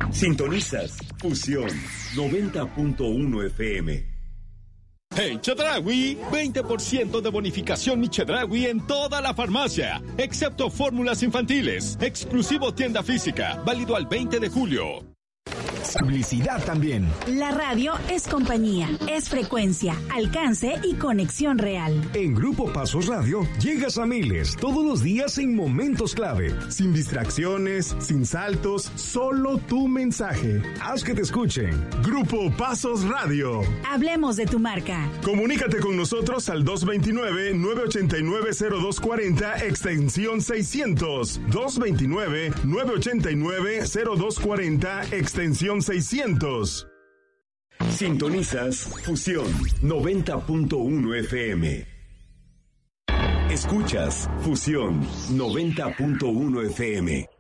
Sintonizas Fusión 90.1 FM. En Chedraui, 20% de bonificación Mi Chedraui en toda la farmacia, excepto fórmulas infantiles. Exclusivo tienda física, válido al 20 de julio. Publicidad también. La radio es compañía, es frecuencia, alcance y conexión real. En Grupo Pasos Radio llegas a miles todos los días en momentos clave. Sin distracciones, sin saltos, solo tu mensaje. Haz que te escuchen. Grupo Pasos Radio. Hablemos de tu marca. Comunícate con nosotros al 229-989-0240 extensión 600. 229-989-0240 extensión 600. Sintonizas Fusión 90.1 FM. Escuchas Fusión 90.1 FM.